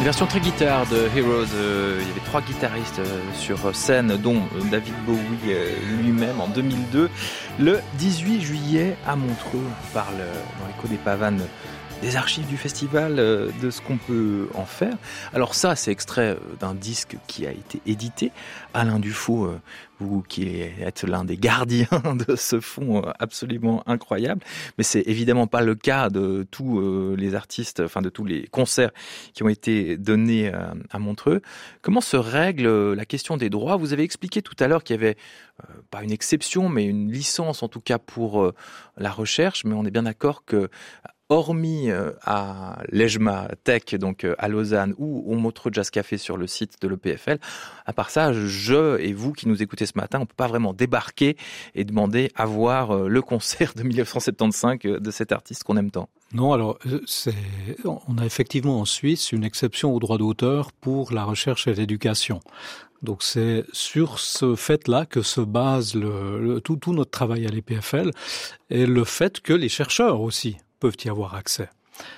Version très guitare de Heroes. Il y avait 3 guitaristes sur scène, dont David Bowie lui-même en 2002. Le 18 juillet à Montreux, on parle dans l'écho des Pavanes des archives du festival, de ce qu'on peut en faire. Alors ça, c'est extrait d'un disque qui a été édité. Alain Dufault, vous qui êtes l'un des gardiens de ce fond absolument incroyable, mais c'est évidemment pas le cas de tous les artistes, enfin de tous les concerts qui ont été donnés à Montreux. Comment se règle la question des droits ? Vous avez expliqué tout à l'heure qu'il y avait pas une exception, mais une licence en tout cas pour la recherche, mais on est bien d'accord que hormis à l'EJMA Tech, donc à Lausanne, ou au Montreux Jazz Café sur le site de l'EPFL, à part ça, je et vous qui nous écoutez ce matin, on peut pas vraiment débarquer et demander à voir le concert de 1975 de cet artiste qu'on aime tant. Non, alors on a effectivement en Suisse une exception au droit d'auteur pour la recherche et l'éducation. Donc c'est sur ce fait-là que se base tout notre travail à l'EPFL, et le fait que les chercheurs aussi peuvent y avoir accès.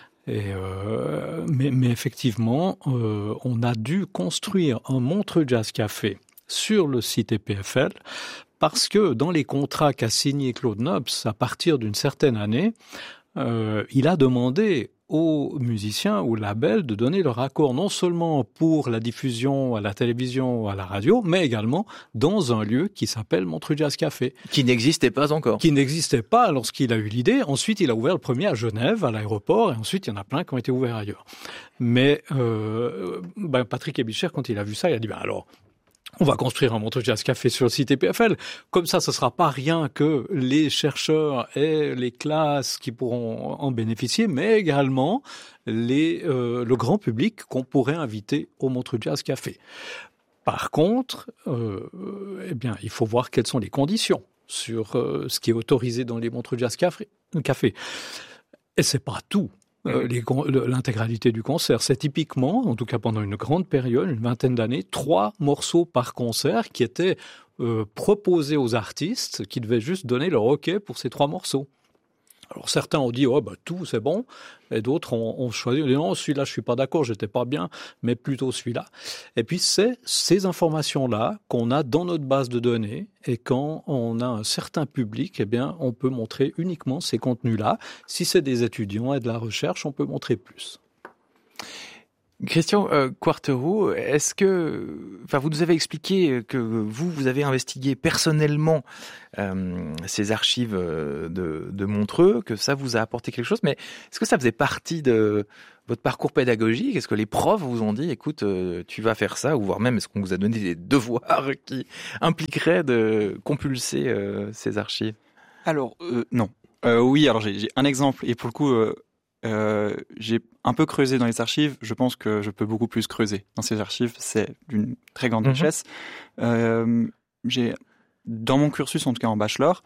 Mais effectivement, on a dû construire un Montreux Jazz Café sur le site EPFL parce que dans les contrats qu'a signé Claude Nobs, à partir d'une certaine année, il a demandé aux musiciens, aux labels, de donner leur accord non seulement pour la diffusion à la télévision ou à la radio, mais également dans un lieu qui s'appelle Montreux Jazz Café. Qui n'existait pas encore. Qui n'existait pas lorsqu'il a eu l'idée. Ensuite, il a ouvert le premier à Genève, à l'aéroport, et ensuite, il y en a plein qui ont été ouverts ailleurs. Mais Patrick Ebicher, quand il a vu ça, il a dit alors, on va construire un Montreux Jazz Café sur le site EPFL. Comme ça, ce sera pas rien que les chercheurs et les classes qui pourront en bénéficier, mais également le grand public qu'on pourrait inviter au Montreux Jazz Café. Par contre, il faut voir quelles sont les conditions sur ce qui est autorisé dans les Montreux Jazz Café. Et c'est pas tout. L'intégralité du concert. C'est typiquement, en tout cas pendant une grande période, une vingtaine d'années, 3 morceaux par concert qui étaient proposés aux artistes qui devaient juste donner leur OK pour ces 3 morceaux. Alors certains ont dit tout c'est bon, et d'autres ont choisi, non, celui-là je suis pas d'accord, j'étais pas bien, mais plutôt celui-là. Et puis c'est ces informations-là qu'on a dans notre base de données, et quand on a un certain public, on peut montrer uniquement ces contenus-là. Si c'est des étudiants et de la recherche, on peut montrer plus. Christian Quarteroux, est-ce que, vous nous avez expliqué que vous avez investigué personnellement ces archives de Montreux, que ça vous a apporté quelque chose, mais est-ce que ça faisait partie de votre parcours pédagogique ? Est-ce que les profs vous ont dit, écoute, tu vas faire ça, ou voire même est-ce qu'on vous a donné des devoirs qui impliqueraient de compulser ces archives ? Alors, non. Oui, alors j'ai un exemple, et pour le coup... j'ai un peu creusé dans les archives. Je pense que je peux beaucoup plus creuser dans ces archives. C'est d'une très grande richesse. J'ai, dans mon cursus, en tout cas en bachelor,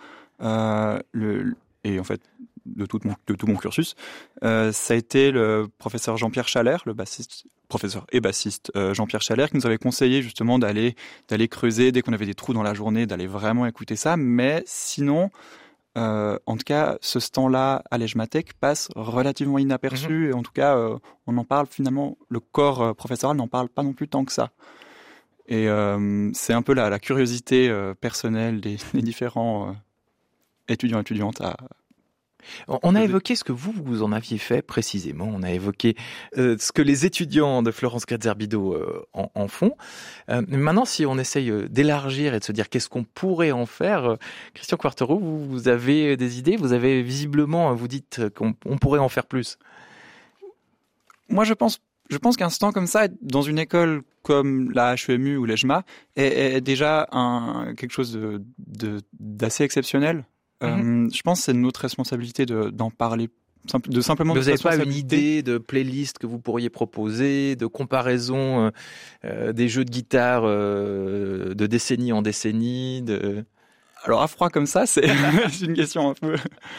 et en fait de tout mon cursus, ça a été le professeur Jean-Pierre Chalère, professeur et bassiste Jean-Pierre Chalère, qui nous avait conseillé justement d'aller creuser dès qu'on avait des trous dans la journée, d'aller vraiment écouter ça. Mais sinon, en tout cas, ce stand-là à l'EJMA Tech passe relativement inaperçu, et en tout cas, on en parle finalement, le corps professoral n'en parle pas non plus tant que ça. Et c'est un peu la curiosité personnelle des différents étudiants et étudiantes à... On a évoqué ce que vous en aviez fait précisément. On a évoqué ce que les étudiants de Florence Gretzer-Bido en font. Maintenant, si on essaye d'élargir et de se dire qu'est-ce qu'on pourrait en faire, Christian Quarteroux, vous avez des idées ? Vous avez visiblement, vous dites qu'on pourrait en faire plus. Moi, je pense qu'un stand comme ça, dans une école comme la HEMU ou l'EJMA, est déjà quelque chose d'assez exceptionnel. Je pense que c'est notre responsabilité d'en parler, de simplement... Vous n'avez pas une idée de playlist que vous pourriez proposer, de comparaison des jeux de guitare de décennie en décennie Alors à froid comme ça, c'est une question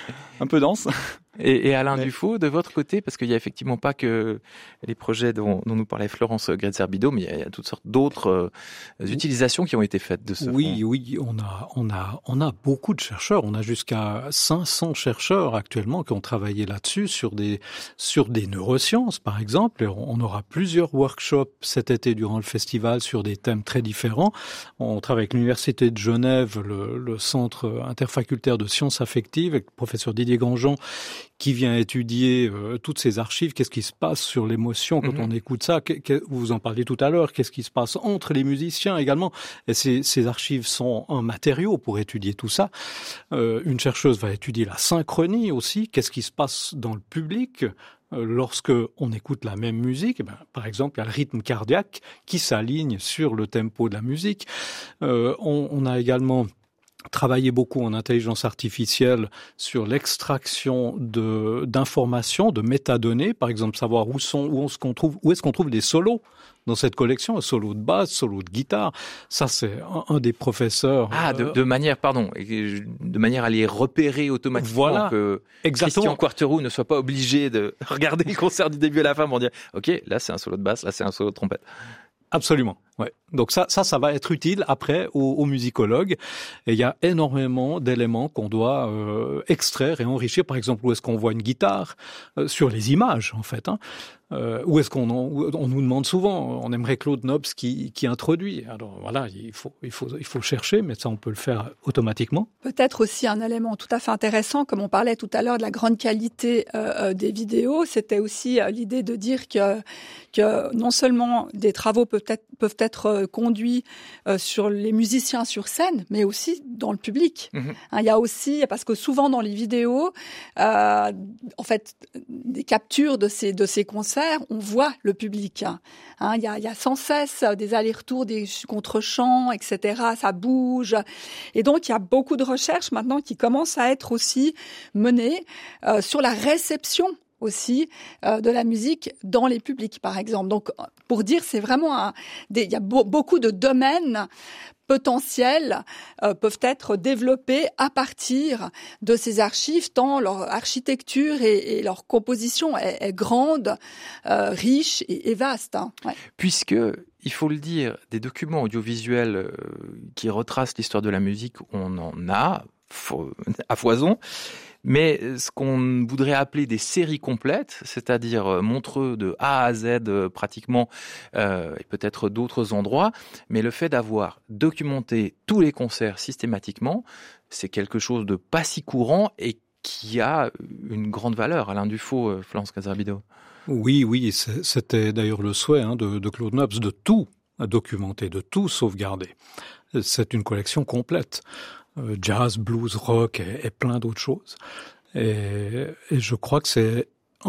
un peu dense. Et Alain Dufaux, de votre côté, parce qu'il n'y a effectivement pas que les projets dont nous parlait Florence Gretzer-Bidault, mais il y a toutes sortes d'autres utilisations qui ont été faites de ce fonds. Oui, on a beaucoup de chercheurs. On a jusqu'à 500 chercheurs actuellement qui ont travaillé là-dessus sur des neurosciences, par exemple. Et on aura plusieurs workshops cet été durant le festival sur des thèmes très différents. On travaille avec l'Université de Genève, le Centre interfacultaire de sciences affectives, avec le professeur Didier Grandjean, qui vient étudier toutes ces archives, qu'est-ce qui se passe sur l'émotion quand on écoute ça, vous en parliez tout à l'heure, qu'est-ce qui se passe entre les musiciens également, et ces archives sont un matériau pour étudier tout ça. Une chercheuse va étudier la synchronie aussi, qu'est-ce qui se passe dans le public lorsque on écoute la même musique. Par exemple, il y a le rythme cardiaque qui s'aligne sur le tempo de la musique. On a également travailler beaucoup en intelligence artificielle sur l'extraction d'informations, de métadonnées, par exemple savoir où est-ce qu'on trouve des solos dans cette collection, un solo de basse, solo de guitare. Ça, c'est un des professeurs. De manière à les repérer automatiquement, voilà, que exactement. Christian Quarteroux ne soit pas obligé de regarder le concert du début à la fin pour dire ok, là c'est un solo de basse, là c'est un solo de trompette. Absolument, ouais. Donc ça va être utile après aux musicologues. Et il y a énormément d'éléments qu'on doit extraire et enrichir. Par exemple, où est-ce qu'on voit une guitare sur les images, en fait. Où est-ce on nous demande souvent, on aimerait Claude Nobs qui introduit. Alors voilà, il faut chercher, mais ça on peut le faire automatiquement. Peut-être aussi un élément tout à fait intéressant, comme on parlait tout à l'heure de la grande qualité des vidéos, c'était aussi l'idée de dire que non seulement des travaux peuvent être conduits sur les musiciens sur scène, mais aussi dans le public. Il y a aussi, parce que souvent dans les vidéos, en fait, des captures de ces concerts, on voit le public. Il y a sans cesse des allers-retours, des contre-chants, etc. Ça bouge. Et donc, il y a beaucoup de recherches maintenant qui commencent à être aussi menées sur la réception aussi de la musique dans les publics, par exemple. Donc, pour dire, c'est vraiment il y a beaucoup de domaines potentiels peuvent être développés à partir de ces archives, tant leur architecture et leur composition est grande, riche et vaste. Ouais. Puisque, il faut le dire, des documents audiovisuels qui retracent l'histoire de la musique, on en a à foison. Mais ce qu'on voudrait appeler des séries complètes, c'est-à-dire Montreux de A à Z pratiquement, et peut-être d'autres endroits, mais le fait d'avoir documenté tous les concerts systématiquement, c'est quelque chose de pas si courant et qui a une grande valeur. Alain Dufaux, Florence Gretzer-Bidault. Oui, c'était d'ailleurs le souhait de Claude Nobs de tout documenter, de tout sauvegarder. C'est une collection complète. Jazz, blues, rock et plein d'autres choses. Et je crois que c'est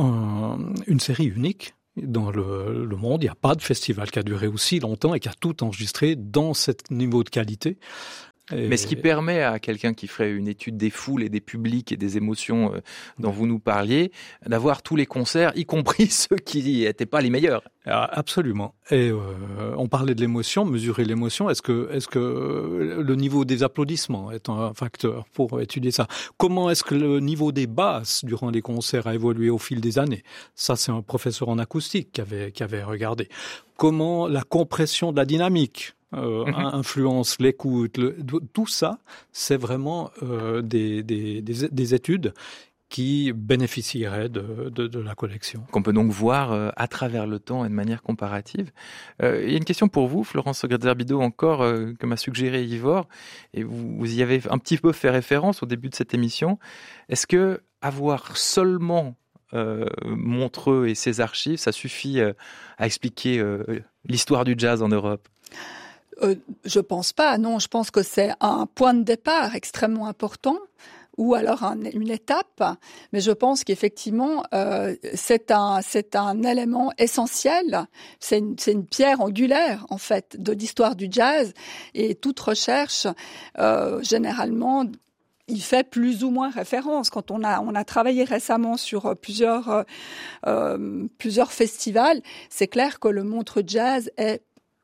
une série unique dans le monde. Il n'y a pas de festival qui a duré aussi longtemps et qui a tout enregistré dans ce niveau de qualité. Mais ce qui permet à quelqu'un qui ferait une étude des foules et des publics et des émotions dont vous nous parliez, d'avoir tous les concerts, y compris ceux qui n'étaient pas les meilleurs. Absolument. Et on parlait de l'émotion, mesurer l'émotion. Est-ce que le niveau des applaudissements est un facteur pour étudier ça? Comment est-ce que le niveau des basses durant les concerts a évolué au fil des années? Ça, c'est un professeur en acoustique qui avait regardé. Comment la compression de la dynamique influence l'écoute, tout ça, c'est vraiment des études qui bénéficieraient de la collection. Qu'on peut donc voir à travers le temps et de manière comparative. Il y a une question pour vous, Florence Gretzer-Bidault, encore, que m'a suggéré Ivor, et vous y avez un petit peu fait référence au début de cette émission. Est-ce que avoir seulement Montreux et ses archives, ça suffit à expliquer l'histoire du jazz en Europe? Je pense pas, non. Je pense que c'est un point de départ extrêmement important, ou alors une étape. Mais je pense qu'effectivement, c'est un élément essentiel. C'est une pierre angulaire, en fait, de l'histoire du jazz. Et toute recherche, généralement, il fait plus ou moins référence. Quand on a travaillé récemment sur plusieurs festivals, c'est clair que le Montreux Jazz est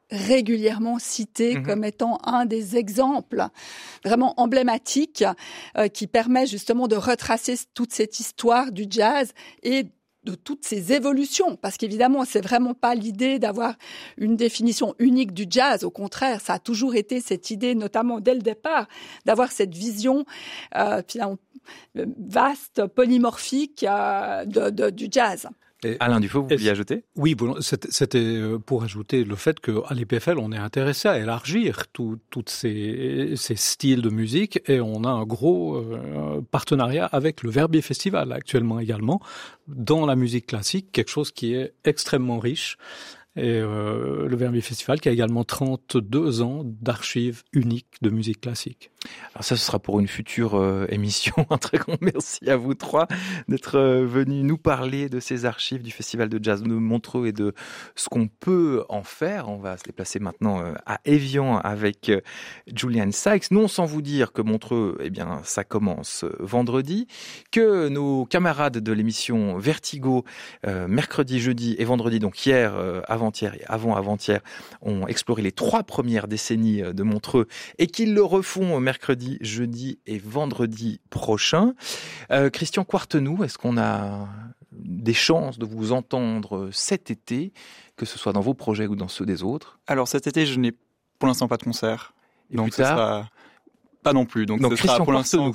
régulièrement cité comme étant un des exemples vraiment emblématiques qui permet justement de retracer toute cette histoire du jazz et de toutes ces évolutions, parce qu'évidemment, c'est vraiment pas l'idée d'avoir une définition unique du jazz. Au contraire, ça a toujours été cette idée, notamment dès le départ, d'avoir cette vision finalement vaste, polymorphique du jazz. Et Alain Dufaux, vous vouliez ajouter ? Oui, c'était pour ajouter le fait qu'à l'EPFL, on est intéressé à élargir tous ces styles de musique et on a un gros partenariat avec le Verbier Festival actuellement également dans la musique classique, quelque chose qui est extrêmement riche. Et le Verbier Festival qui a également 32 ans d'archives uniques de musique classique. Alors ça, ce sera pour une future émission. Un très grand merci à vous trois d'être venus nous parler de ces archives du Festival de Jazz de Montreux et de ce qu'on peut en faire. On va se déplacer maintenant à Évian avec Julian Sykes. Non sans vous dire que Montreux, eh bien, ça commence vendredi, que nos camarades de l'émission Vertigo, mercredi, jeudi et vendredi, donc hier, avant-hier et avant-avant-hier, ont exploré les 3 premières décennies de Montreux et qu'ils le refont mercredi, jeudi et vendredi prochain. Christian Quartenou, est-ce qu'on a des chances de vous entendre cet été, que ce soit dans vos projets ou dans ceux des autres ? Alors cet été, je n'ai pour l'instant pas de concert. Et donc plus tard, sera pas non plus. Donc ce Christian sera pour l'instant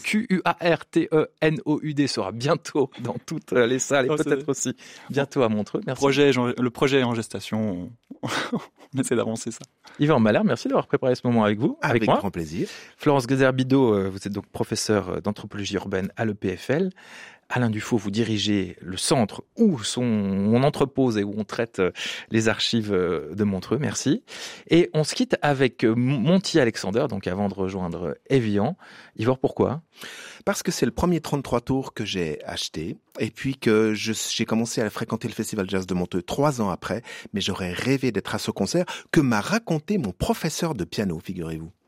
Quartenou, sera bientôt dans toutes les salles et peut-être aussi bientôt à Montreux. Merci. Le projet est en gestation. On essaie d'avancer ça. Yvan Mahler, merci d'avoir préparé ce moment avec vous. Avec moi. Grand plaisir. Florence Guézard-Bidault, vous êtes donc professeure d'anthropologie urbaine à l'EPFL. Alain Dufaux, vous dirigez le centre où on entrepose et où on traite les archives de Montreux. Merci. Et on se quitte avec Monty Alexander, donc avant de rejoindre Évian. Yvan, pourquoi ? Parce que c'est le premier 33 tours que j'ai acheté et puis que j'ai commencé à fréquenter le Festival Jazz de Montreux 3 ans après, mais j'aurais rêvé d'être à ce concert que m'a raconté mon professeur de piano, figurez-vous.